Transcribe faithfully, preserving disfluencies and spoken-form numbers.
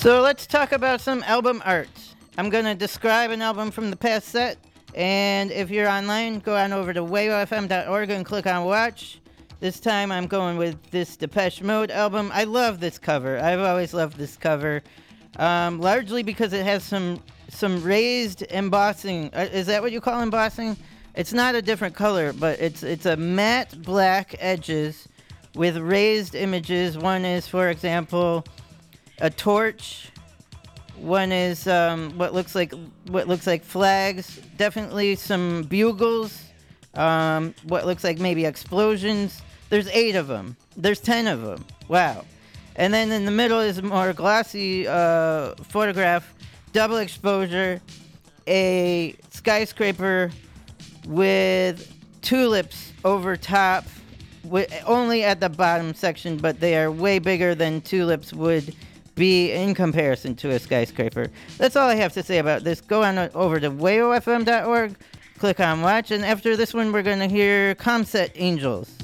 So let's talk about some album art. I'm going to describe an album from the past set, and if you're online, go on over to wayo f m dot org and click on watch. This time I'm going with this Depeche Mode album. I love this cover. I've always loved this cover, um, largely because it has some some raised embossing. Uh, is that what you call embossing? It's not a different color, but it's it's a matte black edges with raised images. One is, for example, a torch. One is um, what looks like what looks like flags. Definitely some bugles. Um, what looks like maybe explosions. There's eight of them. There's ten of them. Wow. And then in the middle is a more glossy uh, photograph, double exposure, a skyscraper with tulips over top, with, only at the bottom section, but they are way bigger than tulips would be in comparison to a skyscraper. That's all I have to say about this. Go on over to wayo f m dot org, click on watch, and after this one we're going to hear Comset Angels.